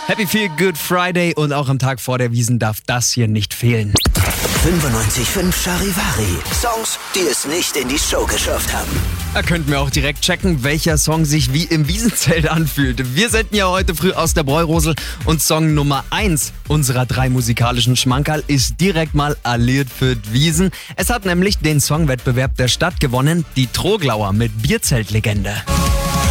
Happy Feel Good Friday und auch am Tag vor der Wiesn darf das hier nicht fehlen. 95.5 Charivari. Songs, die es nicht in die Show geschafft haben. Da könnten wir auch direkt checken, welcher Song sich wie im Wiesenzelt anfühlt. Wir senden ja heute früh aus der Bräurosel und Song Nummer 1 unserer 3 musikalischen Schmankerl ist direkt mal alliert für die Wiesn. Es hat nämlich den Songwettbewerb der Stadt gewonnen, die Troglauer mit Bierzeltlegende.